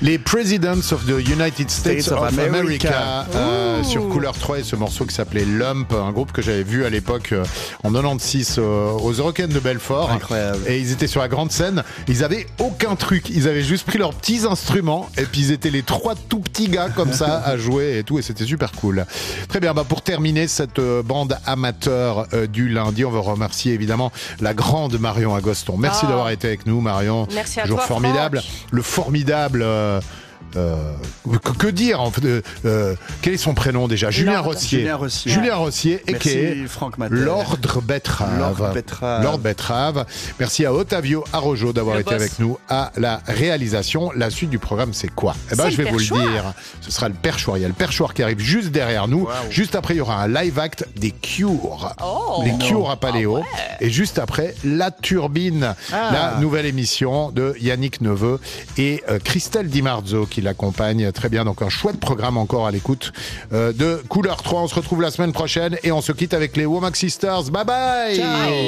Les Presidents of the United States of America sur Couleur 3 et ce morceau qui s'appelait Lump, un groupe que j'avais vu à l'époque en 96 aux Eurocaines de Belfort. Incroyable. Et ils étaient sur la grande scène, ils avaient aucun truc, ils avaient juste pris leurs petits instruments et puis ils étaient les trois tout petits gars comme ça à jouer et tout, et c'était super cool. Très bien, pour terminer cette bande amateur du lundi, on va remercier évidemment la grande Marion Agoston. Merci d'avoir été avec nous, Marion. Merci à toujours toi, formidable. Franck. Le formidable que dire en fait, quel est son prénom déjà? Julien Rossier. Julien Rossier et qui est Franck Mater. Lord Betrave. Merci à Ottavio Arrojo d'avoir été avec nous à la réalisation. La suite du programme, c'est quoi? Je vais vous le dire. Ce sera le perchoir. Il y a le perchoir qui arrive juste derrière nous. Wow. Juste après, il y aura un live act des Cure. Les Cure à Paléo. Et juste après, La Turbine, la nouvelle émission de Yannick Neveu et Christelle Di Marzo qui l'accompagne très bien. Donc un chouette programme encore à l'écoute de Couleur 3. On se retrouve la semaine prochaine et on se quitte avec les Womack Sisters. Bye bye. Ciao.